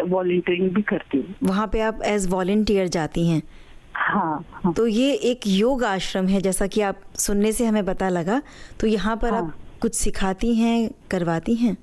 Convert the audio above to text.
Volunteering भी करती हूँ। वहाँ पे आप एज वॉलंटियर जाती हैं? हाँ। तो ये एक योग आश्रम है, जैसा कि आप सुनने से हमें पता लगा। तो यहाँ पर आप कुछ सिखाती हैं, करवाती हैं?